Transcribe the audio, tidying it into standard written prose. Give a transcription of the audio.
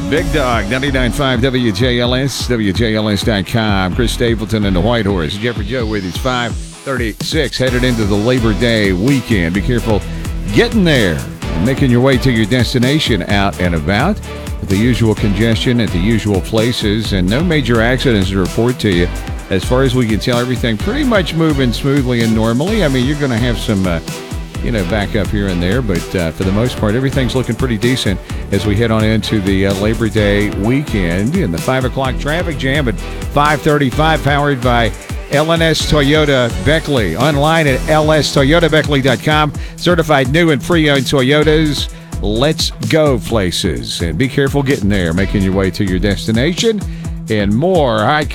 Big Dog, 99.5 WJLS, WJLS.com. Chris Stapleton and the White Horse. Jeffrey Joe with his 5:36, headed into the Labor Day weekend. Be careful getting there and making your way to your destination out and about with the usual congestion at the usual places and no major accidents to report to you. As far as we can tell, everything pretty much moving smoothly and normally. I mean, you're going to have some back up here and there, but for the most part, everything's looking pretty decent as we head on into the Labor Day weekend. And the 5 o'clock traffic jam at 5:35, powered by LNS Toyota Beckley. Online at lstoyotabeckley.com. Certified new and pre-owned Toyotas. Let's go places. And be careful getting there, making your way to your destination, and more. Hi.